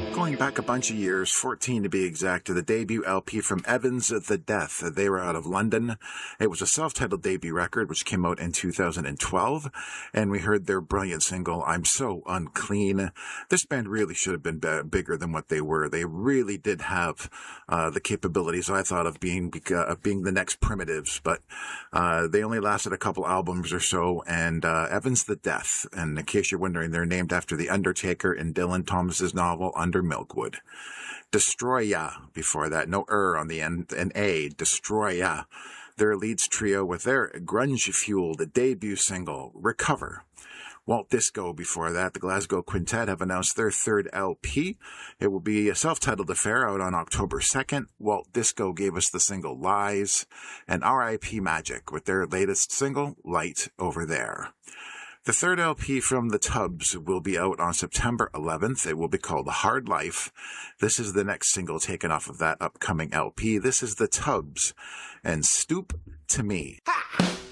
Going back a bunch of years, 14 to be exact, to the debut LP from Evans the Death. They were out of London. It was a self-titled debut record which came out in 2012, and we heard their brilliant single, I'm So Unclean. This band really should have been bigger than what they were. They really did have the capabilities, I thought, of being the next Primitives, but they only lasted a couple albums or so, and Evans the Death, and in case you're wondering, they're named after The Undertaker in Dylan Thomas's novel Under Milkwood. Destroy Ya before that. No on the end. An A. Destroy Ya. Their leads trio with their grunge-fueled debut single, Recover. Walt Disco before that. The Glasgow Quintet have announced their third LP. It will be a self-titled affair out on October 2nd. Walt Disco gave us the single Lies, and R.I.P. Magic with their latest single, Light Over There. The third LP from the Tubs will be out on September 11th. It will be called The Hard Life. This is the next single taken off of that upcoming LP. This is the Tubs and Stoop to Me. Ha!